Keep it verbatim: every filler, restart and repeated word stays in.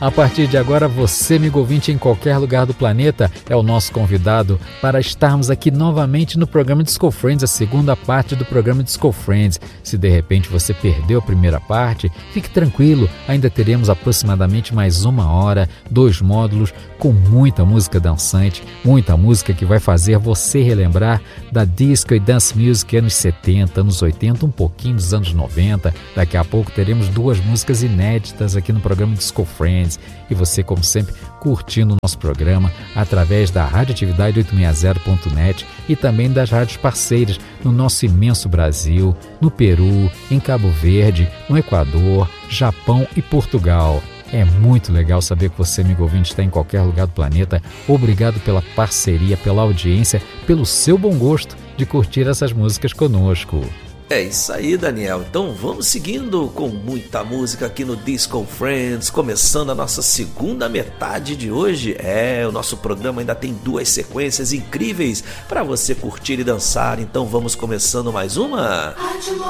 A partir de agora, você, amigo ouvinte, em qualquer lugar do planeta, é o nosso convidado para estarmos aqui novamente no programa Disco Friends, a segunda parte do programa Disco Friends. Se de repente você perdeu a primeira parte, fique tranquilo, ainda teremos aproximadamente mais uma hora, dois módulos com muita música dançante, muita música que vai fazer você relembrar da disco e dance music anos setenta, anos oitenta, um pouquinho dos anos noventa. Daqui a pouco teremos duas músicas inéditas aqui no programa Disco Friends. E você, como sempre, curtindo o nosso programa através da radioatividade oitocentos e sessenta ponto net e também das rádios parceiras no nosso imenso Brasil, no Peru, em Cabo Verde, no Equador, Japão e Portugal. É muito legal saber que você, amigo ouvinte, está em qualquer lugar do planeta. Obrigado pela parceria, pela audiência, pelo seu bom gosto de curtir essas músicas conosco. É isso aí, Daniel. Então vamos seguindo com muita música aqui no Disco Friends, começando a nossa segunda metade de hoje. É, o nosso programa ainda tem duas sequências incríveis para você curtir e dançar. Então vamos começando mais uma.